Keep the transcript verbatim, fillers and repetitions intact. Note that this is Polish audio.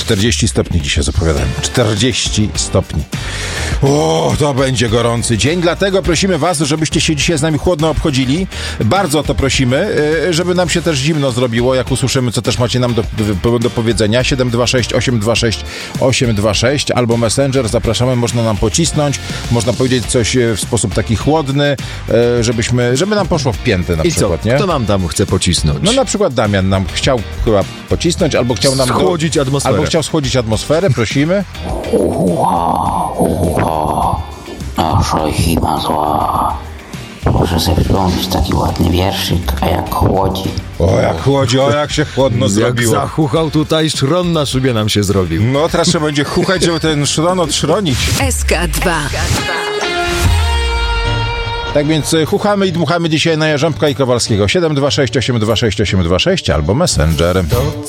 czterdzieści stopni dzisiaj zapowiadam. czterdzieści stopni. O, to będzie gorący dzień, dlatego prosimy was, żebyście się dzisiaj z nami chłodno obchodzili. Bardzo o to prosimy, żeby nam się też zimno zrobiło, jak usłyszymy, co też macie nam do, do, do powiedzenia. siedem dwa sześć osiem dwa sześć osiem dwa sześć albo Messenger, zapraszamy, można nam pocisnąć, można powiedzieć coś w sposób taki chłodny, żebyśmy, żeby nam poszło w piętę na I przykład, co? nie? Kto nam tam chce pocisnąć? No na przykład Damian nam chciał chyba pocisnąć, albo chciał nam schłodzić do... atmosferę. Albo chciał schłodzić atmosferę, prosimy. Nasza zima zła. Proszę sobie przypomnieć taki ładny wierszyk, a jak chłodzi. O, jak chłodzi, o, jak się chłodno Jak zrobiło. zachuchał tutaj, szron na szybie nam się zrobił. No, teraz trzeba będzie chuchać, żeby ten szron odszronić. S K dwa. Tak więc chuchamy i dmuchamy dzisiaj na Jarzębka i Kowalskiego. siedem dwa sześć osiem dwa sześć osiem dwa sześć albo Messenger.